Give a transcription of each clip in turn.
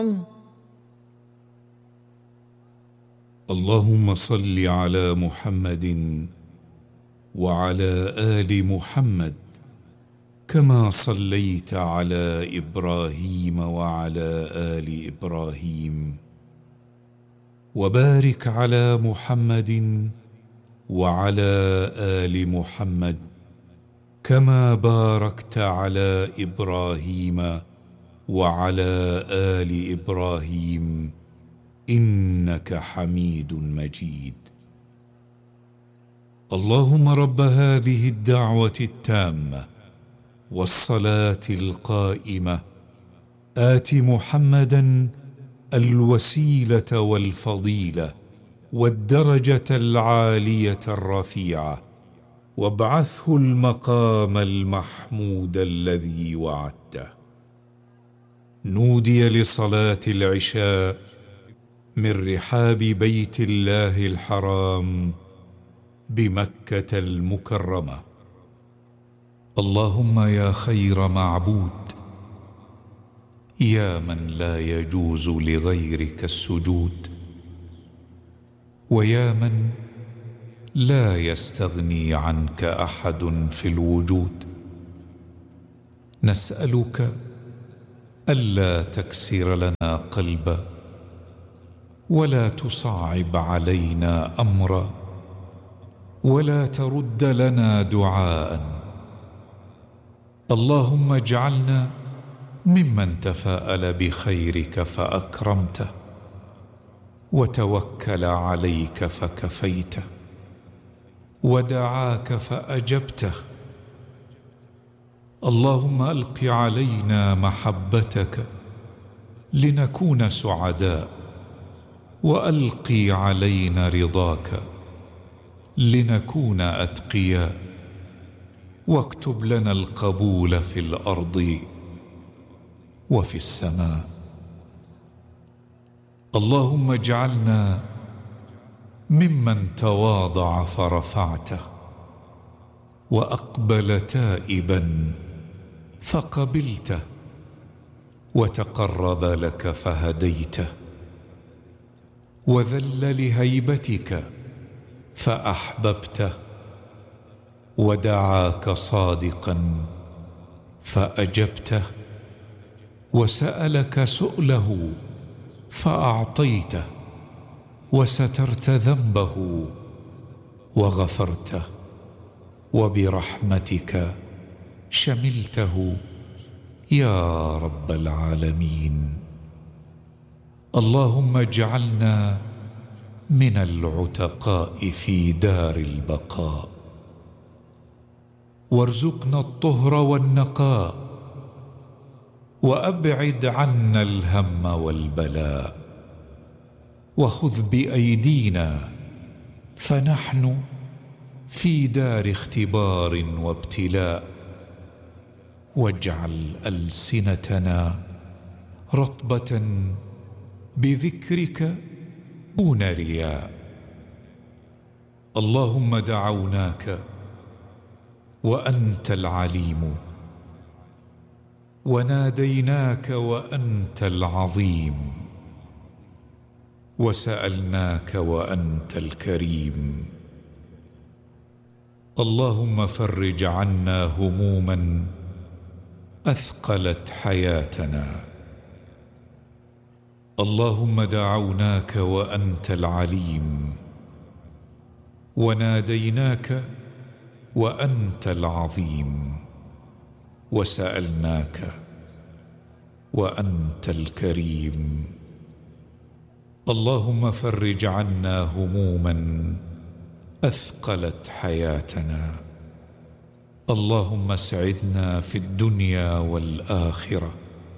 اللهم صل على محمد وعلى آل محمد كما صليت على إبراهيم وعلى آل إبراهيم، وبارك على محمد وعلى آل محمد كما باركت على إبراهيم وعلى آل إبراهيم إنك حميد مجيد. اللهم رب هذه الدعوة التامة والصلاة القائمة آت محمدا الوسيلة والفضيلة والدرجة العالية الرفيعة، وابعثه المقام المحمود الذي وعدته. نودي لصلاة العشاء من رحاب بيت الله الحرام بمكة المكرمة. اللهم يا خير معبود، يا من لا يجوز لغيرك السجود، ويا من لا يستغني عنك أحد في الوجود، نسألك ألا تكسر لنا قلبا ولا تصعب علينا أمرا ولا ترد لنا دعاء. اللهم اجعلنا ممن تفاءل بخيرك فأكرمته، وتوكل عليك فكفيته، ودعاك فأجبته. اللهم ألق علينا محبتك لنكون سعداء، وألقي علينا رضاك لنكون أتقياء، واكتب لنا القبول في الأرض وفي السماء. اللهم اجعلنا ممن تواضع فرفعته، وأقبل تائبا فقبلته، وتقرب لك فهديته، وذل لهيبتك فأحببته، ودعاك صادقا فأجبته، وسألك سؤله فأعطيته، وسترت ذنبه وغفرته، وبرحمتك شملته يا رب العالمين. اللهم اجعلنا من العتقاء في دار البقاء، وارزقنا الطهر والنقاء، وأبعد عنا الهم والبلاء، وخذ بأيدينا فنحن في دار اختبار وابتلاء، واجعل ألسنتنا رطبة بذكرك دون رياء. اللهم دعوناك وأنت العليم، وناديناك وأنت العظيم، وسألناك وأنت الكريم. اللهم فرج عنا هموما أثقلت حياتنا. اللهم دعوناك وأنت العليم، وناديناك وأنت العظيم، وسألناك وأنت الكريم. اللهم فرج عنا هموما أثقلت حياتنا. اللهم اسعدنا في الدنيا والآخرة،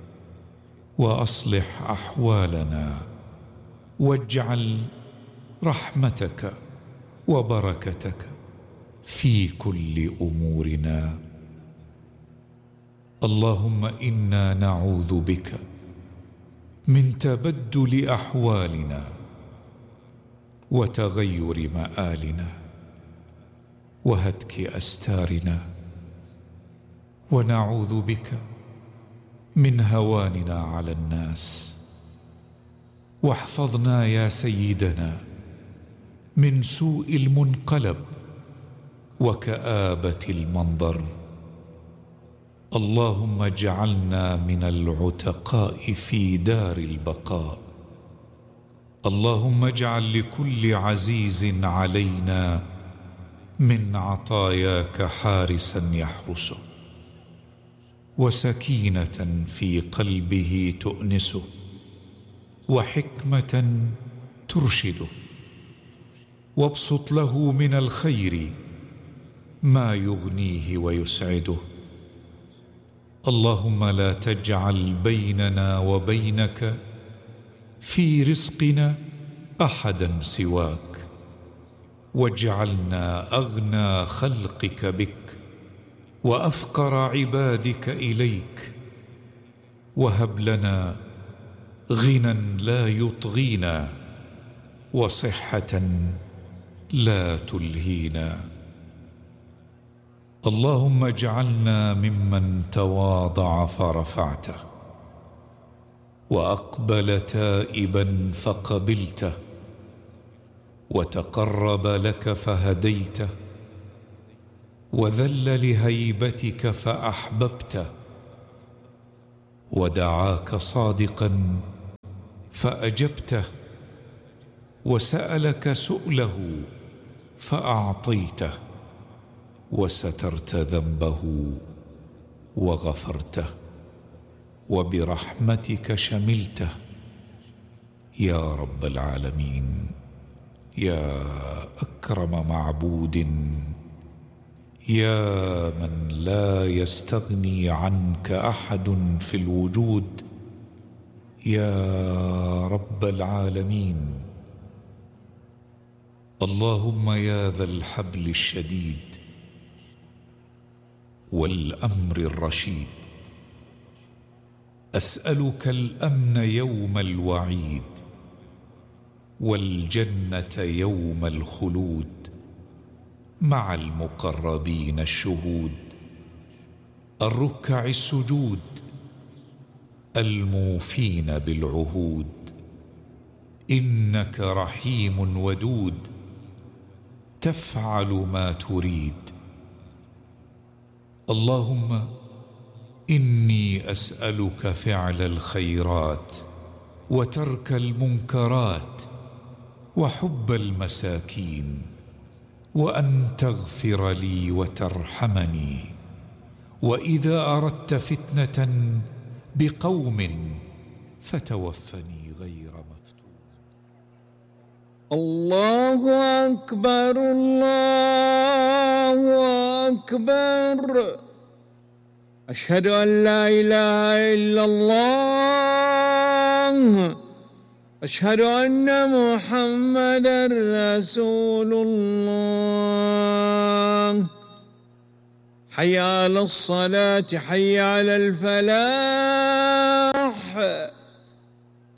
وأصلح أحوالنا، واجعل رحمتك وبركتك في كل أمورنا. اللهم إنا نعوذ بك من تبدل أحوالنا وتغير مآلنا وهتك أستارنا، ونعوذ بك من هواننا على الناس واحفظنا يا سيدنا من سوء المنقلب وكآبة المنظر. اللهم اجعلنا من العتقاء في دار البقاء. اللهم اجعل لكل عزيز علينا من عطاياك حارسا يحرسه، وسكينة في قلبه تؤنسه، وحكمة ترشده، وابسط له من الخير ما يغنيه ويسعده. اللهم لا تجعل بيننا وبينك في رزقنا أحدا سواك، واجعلنا أغنى خلقك بك وأفقر عبادك إليك، وهب لنا غنى لا يطغينا وصحة لا تلهينا. اللهم اجعلنا ممن تواضع فرفعته، وأقبل تائبا فقبلته، وتقرب لك فهديته، وذل لهيبتك فأحببته، ودعاك صادقا فأجبته، وسألك سؤله فأعطيته، وسترت ذنبه وغفرته، وبرحمتك شملته يا رب العالمين. يا أكرم معبود، يا من لا يستغني عنك أحد في الوجود، يا رب العالمين. اللهم يا ذا الحبل الشديد والأمر الرشيد، أسألك الأمن يوم الوعيد، والجنة يوم الخلود، مع المقربين الشهود، الركع السجود، الموفين بالعهود. إنك رحيم ودود، تفعل ما تريد. اللهم إني أسألك فعل الخيرات وترك المنكرات وحب المساكين، وأن تغفر لي وترحمني، وإذا أردت فتنة بقوم فتوفني غير مفتون. الله أكبر، الله أكبر. أشهد أن لا إله إلا الله، أشهد أن محمدًا رسول الله. حي على الصلاة، حي على الفلاح.